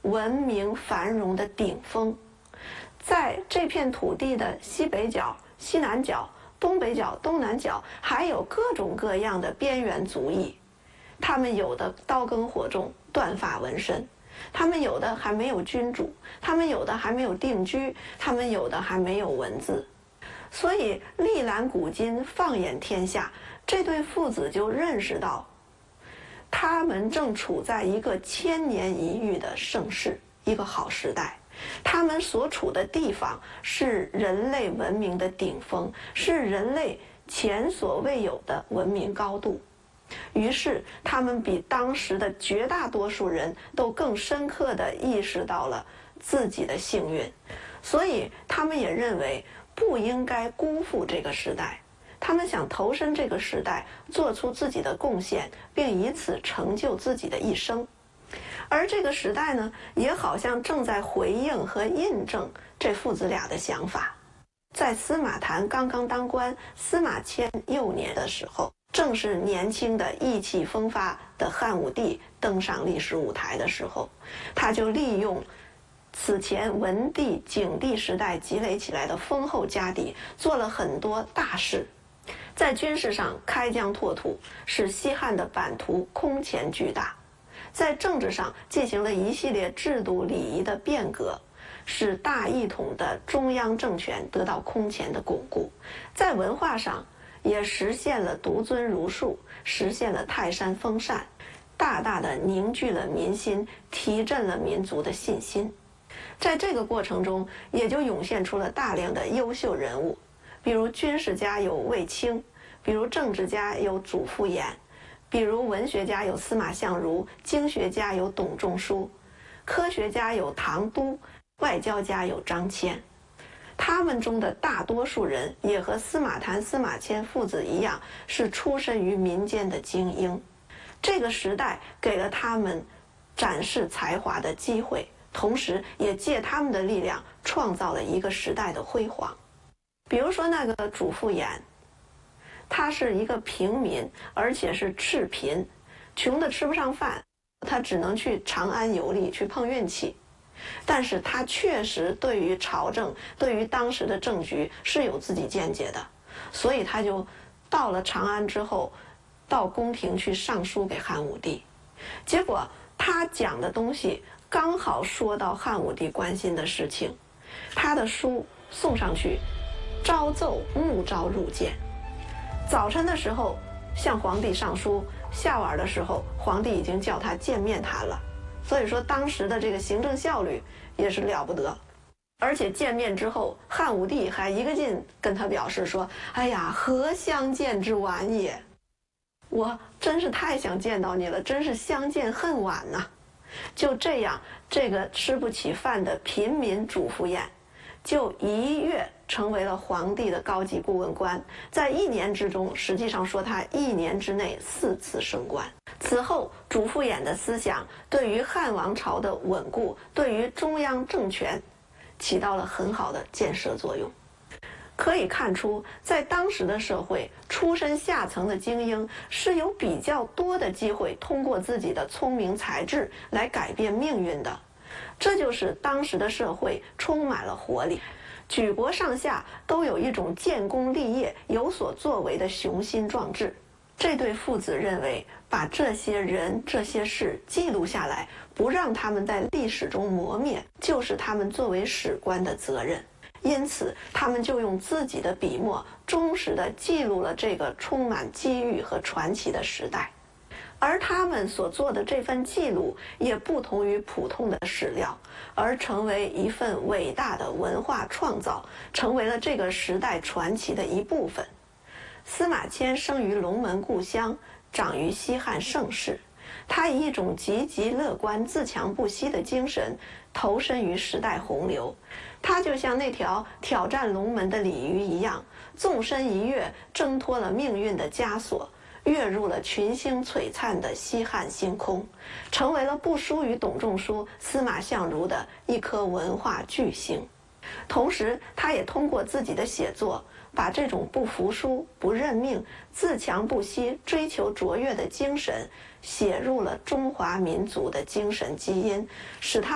文明繁荣的顶峰。在这片土地的西北角、西南角、东北角、东南角，还有各种各样的边缘族裔，他们有的刀耕火种、断发纹身，他们有的还没有君主，他们有的还没有定居，他们有的还没有文字。所以历览古今，放眼天下，这对父子就认识到，他们正处在一个千年一遇的盛世，一个好时代。他们所处的地方是人类文明的顶峰，是人类前所未有的文明高度。于是他们比当时的绝大多数人都更深刻地意识到了自己的幸运，所以他们也认为不应该辜负这个时代。他们想投身这个时代，做出自己的贡献，并以此成就自己的一生。而这个时代呢，也好像正在回应和印证这父子俩的想法。在司马谈刚刚当官，司马迁幼年的时候，正是年轻的意气风发的汉武帝登上历史舞台的时候，他就利用此前文帝、景帝时代积累起来的丰厚家底，做了很多大事。在军事上开疆拓土，使西汉的版图空前巨大；在政治上进行了一系列制度礼仪的变革，使大一统的中央政权得到空前的巩固；在文化上也实现了独尊儒术，实现了泰山封禅，大大的凝聚了民心，提振了民族的信心。在这个过程中，也就涌现出了大量的优秀人物，比如军事家有卫青，比如政治家有祖父衍，比如文学家有司马相如，经学家有董仲舒，科学家有唐都，外交家有张骞。他们中的大多数人也和司马谈、司马迁父子一样，是出身于民间的精英。这个时代给了他们展示才华的机会，同时也借他们的力量创造了一个时代的辉煌。比如说那个主父偃，他是一个平民，而且是赤贫，穷得吃不上饭，他只能去长安游历，去碰运气。但是他确实对于朝政，对于当时的政局是有自己见解的，所以他就到了长安之后，到宫廷去上书给汉武帝。结果他讲的东西刚好说到汉武帝关心的事情，他的书送上去，朝奏暮朝入见。早晨的时候向皇帝上书，下晚的时候皇帝已经叫他见面谈了。所以说当时的这个行政效率也是了不得。而且见面之后，汉武帝还一个劲跟他表示说，哎呀，何相见之晚也，我真是太想见到你了，真是相见恨晚呐。就这样，这个吃不起饭的平民主父偃就一跃成为了皇帝的高级顾问官，在1年之中，实际上说他1年之内4次升官。此后，主父偃的思想对于汉王朝的稳固，对于中央政权起到了很好的建设作用。可以看出，在当时的社会，出身下层的精英是有比较多的机会通过自己的聪明才智来改变命运的。这就是当时的社会充满了活力，举国上下都有一种建功立业、有所作为的雄心壮志。这对父子认为，把这些人、这些事记录下来，不让他们在历史中磨灭，就是他们作为史官的责任。因此，他们就用自己的笔墨，忠实地记录了这个充满机遇和传奇的时代。而他们所做的这份记录，也不同于普通的史料，而成为一份伟大的文化创造，成为了这个时代传奇的一部分。司马迁生于龙门故乡，长于西汉盛世，他以一种积极乐观、自强不息的精神投身于时代洪流。他就像那条挑战龙门的鲤鱼一样，纵身一跃，挣脱了命运的枷锁，跃入了群星璀璨的西汉星空，成为了不输于董仲舒、司马相如的一颗文化巨星。同时，他也通过自己的写作，把这种不服输、不认命、自强不息、追求卓越的精神写入了中华民族的精神基因，使他